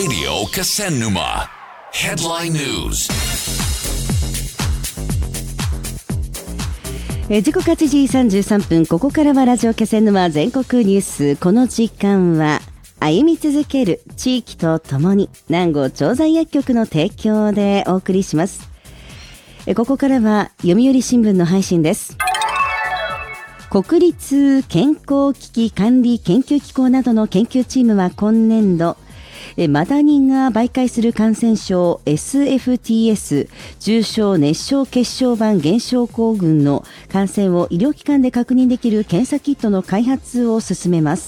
Radio Kasennuma. Headline News. 時刻8時33分、ここからはラジオ気仙沼全国ニュース。この時間は歩み続ける地域とともに、南郷調剤薬局の提供でお送りします。ここからは読売新聞の配信です。国立健康危機管理研究機構などの研究チームは今年度、マダニが媒介する感染症 SFTS 重症熱傷血小板減少候群の感染を医療機関で確認できる検査キットの開発を進めます。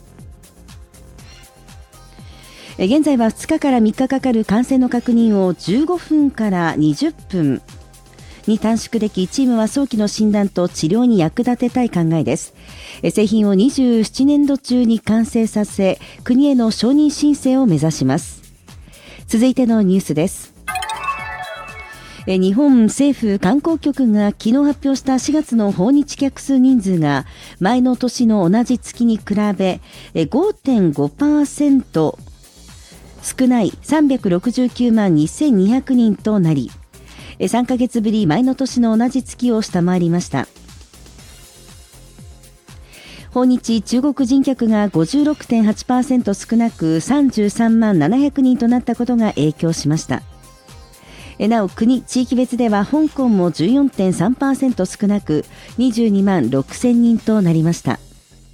現在は2日から3日かかる感染の確認を15分から20分に短縮でき、チームは早期の診断と治療に役立てたい考えです。製品を27年度中に完成させ、国への承認申請を目指します。続いてのニュースです。日本政府観光局が昨日発表した4月の訪日客数人数が前の年の同じ月に比べ 5.5% 少ない369万2200人となり、3ヶ月ぶり前の年の同じ月を下回りました。訪日中国人客が 56.8% 少なく33万700人となったことが影響しました。なお国地域別では香港も 14.3% 少なく22万6000人となりました。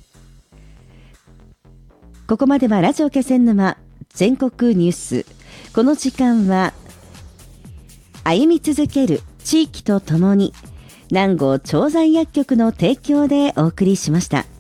ここまではラジオ気仙沼全国ニュース。この時間は歩み続ける地域とともに、南郷調剤薬局の提供でお送りしました。